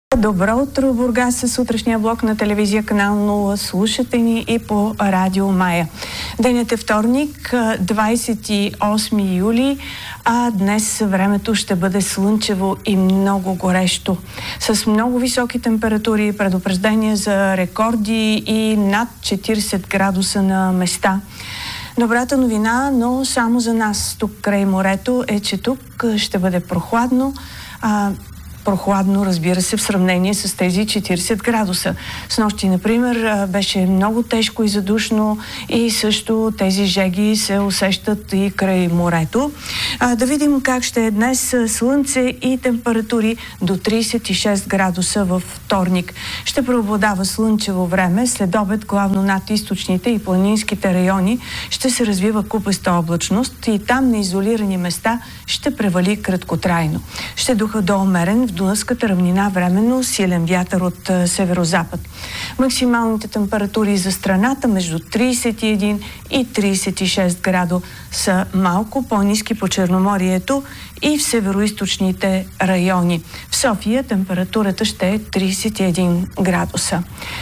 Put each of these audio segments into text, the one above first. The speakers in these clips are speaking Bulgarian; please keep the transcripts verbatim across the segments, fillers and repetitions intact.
Добро утро, Бургас, със сутрешния блок на телевизия канал нула. Слушате ни и по Радио Мая. Денят е вторник, двадесет и осми юли, а днес времето ще бъде слънчево и много горещо. С много високи температури, предупреждения за рекорди и над четиридесет градуса на места. Добрата новина, но само за нас тук край морето, е, че тук ще бъде прохладно. А, Прохладно, разбира се, в сравнение с тези четиридесет градуса. Снощи, например, беше много тежко и задушно и също тези жеги се усещат и край морето. А, да видим как ще е днес. Слънце и температури до тридесет и шест градуса във вторник. Ще преобладава слънчево време. След обед, главно над източните и планинските райони, ще се развива купеста облачност и там на изолирани места ще превали краткотрайно. Ще духа до умерен, в Дунавската равнина временно силен вятър от а, северозапад. Максималните температури за страната между тридесет и един и тридесет и шест градуса са малко по-ниски по Черноморието и в североизточните райони. В София температурата ще е тридесет и един градуса.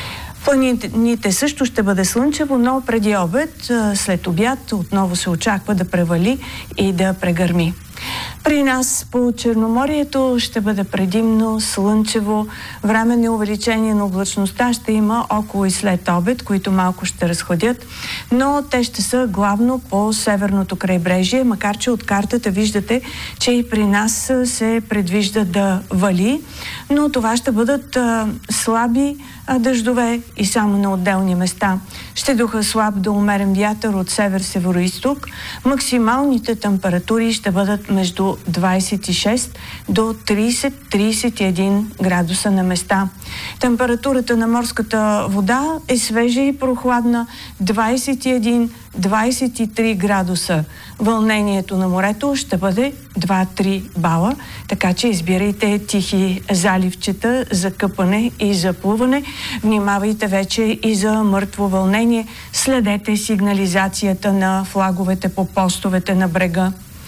Планините също ще бъде слънчево, но преди обед, след обяд, отново се очаква да превали и да прегърми. При нас по Черноморието ще бъде предимно слънчево. Временно увеличение на облачността ще има около и след обед, които малко ще разходят, но те ще са главно по северното крайбрежие, макар че от картата виждате, че и при нас се предвижда да вали, но това ще бъдат а, слаби а, дъждове и само на отделни места. Ще духа слаб до умерен вятър от север-североизток. Максималните температури ще бъдат между двадесет и шест до тридесет до тридесет и един градуса на места. Температурата на морската вода е свежа и прохладна, двадесет и един до двадесет и три градуса. Вълнението на морето ще бъде два до три бала, така че избирайте тихи заливчета за къпане и за плуване. Внимавайте вече и за мъртво вълнение. Следете сигнализацията на флаговете по постовете на брега.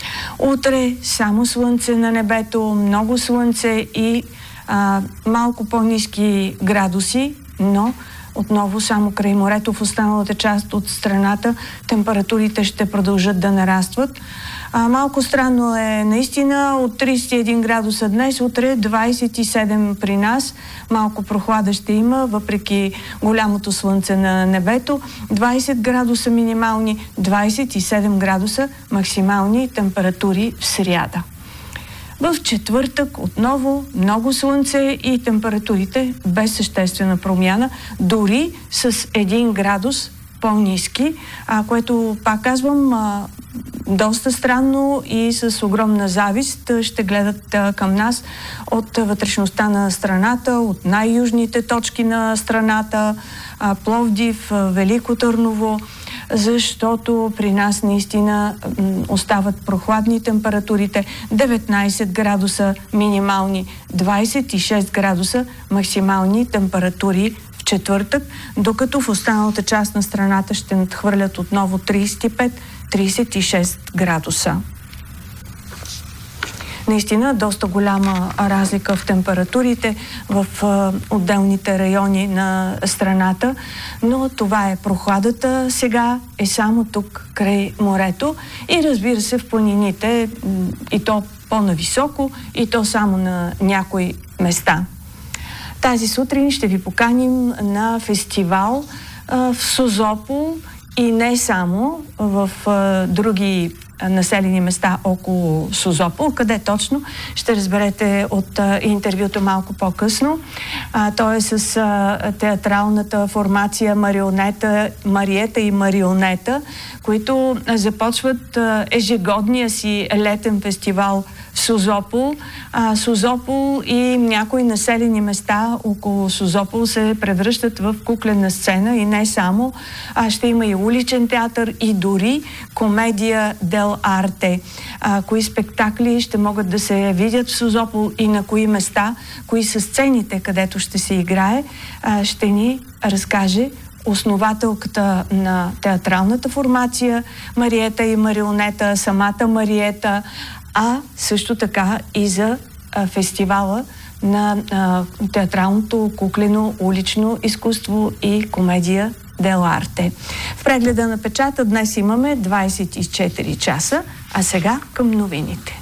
Утре само слънце на небето, много слънце и а, малко по-ниски градуси, но отново само край морето. В останалата част от страната температурите ще продължат да нарастват. А, малко странно е наистина, от тридесет и един градуса днес, утре двадесет и седем при нас. Малко прохлада ще има, въпреки голямото слънце на небето. двадесет градуса минимални, двадесет и седем градуса максимални температури в сряда. В четвъртък отново много слънце и температурите без съществена промяна, дори с един градус по-ниски, а, което, пак казвам, а, доста странно и с огромна завист ще гледат а, към нас от вътрешността на страната, от най-южните точки на страната, а, Пловдив, а, Велико Търново, защото при нас наистина м, остават прохладни температурите, деветнадесет градуса минимални, двадесет и шест градуса максимални температури в четвъртък, докато в останалата част на страната ще надхвърлят отново тридесет и пет до тридесет и шест градуса. Наистина доста голяма разлика в температурите в а, отделните райони на страната, но това е прохладата. Сега е само тук край морето и разбира се в планините, и то по-нависоко, и то само на някои места. Тази сутрин ще ви поканим на фестивал а, в Созопол и не само, в а, други населени места около Созопол. Къде точно? Ще разберете от а, интервюто малко по-късно. А, той е с а, театралната формация Марионета, Мариета и Марионета, които а, започват а, ежегодния си летен фестивал в Созопол. А, Созопол и някои населени места около Созопол се превръщат в куклена сцена и не само. А, ще има и уличен театър и дори комедия дел арте. А, кои спектакли ще могат да се видят в Созопол и на кои места, кои са сцените, където ще се играе, а, ще ни разкаже основателката на театралната формация Мариета и Марионета, самата Мариета, а също така и за а, фестивала на а, театралното, куклено, улично изкуство и комедия дел'арте. В прегледа на печата днес имаме двайсет и четири часа, а сега към новините.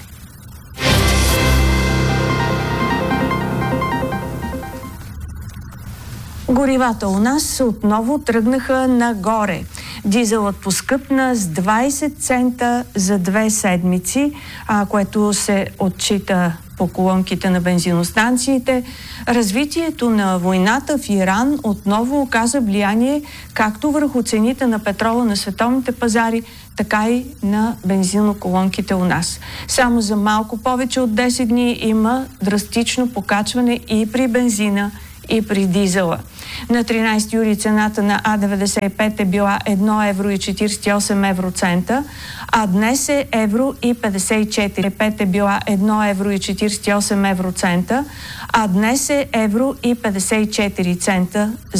Горивата у нас отново тръгнаха нагоре. Дизелът поскъпна с двайсет цента за две седмици, а, което се отчита по колонките на бензиностанциите. Развитието на войната в Иран отново оказа влияние както върху цените на петрола на световните пазари, така и на бензиноколонките у нас. Само за малко повече от десет дни има драстично покачване и при бензина, и при дизела. На тринайсети юли цената на А деветдесет и пет е била едно евро и четирийсет и осем евроцента, а днес е евро и петдесет и четири. пет е била едно евро и четирийсет и осем евроцента, а днес е евро и петдесет и четири цента